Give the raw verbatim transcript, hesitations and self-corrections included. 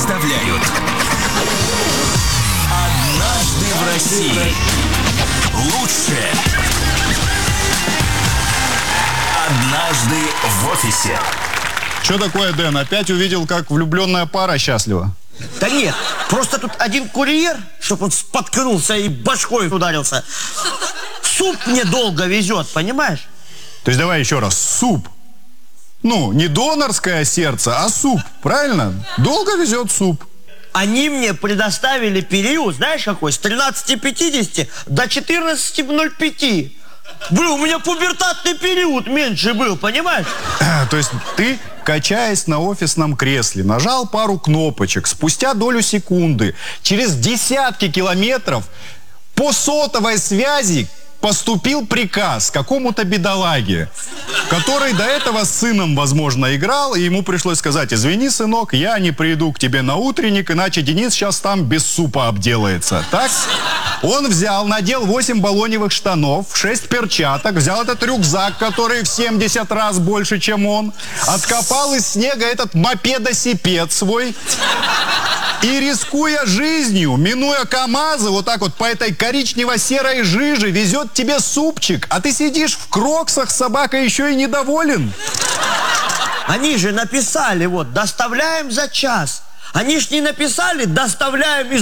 представляют «Однажды в России». Лучшее «Однажды в офисе». Что такое, Дэн? Опять увидел, как влюбленная пара счастлива? Да нет, просто тут один курьер, чтобы он споткнулся и башкой ударился. Суп мне долго везет, понимаешь? То есть давай еще раз. Суп. Ну, не донорское сердце, а суп. Правильно? Долго везет суп. Они мне предоставили период, знаешь какой? С тринадцати пятидесяти до четырнадцати ноль пять. Был, у меня пубертатный период меньше был, понимаешь? То есть ты, качаясь на офисном кресле, нажал пару кнопочек, спустя долю секунды, через десятки километров по сотовой связи поступил приказ какому-то бедолаге, который до этого с сыном, возможно, играл, и ему пришлось сказать: извини, сынок, я не приду к тебе на утренник, иначе Денис сейчас там без супа обделается. Так? Он взял, надел восемь баллоневых штанов, шесть перчаток, взял этот рюкзак, который в семьдесят раз больше, чем он, откопал из снега этот мопедосипед свой и, рискуя жизнью, минуя КамАЗы, вот так вот по этой коричнево-серой жиже, везет тебе супчик, а ты сидишь в кроксах, собака еще и недоволен. Они же написали, вот, доставляем за час. Они ж не написали, доставляем из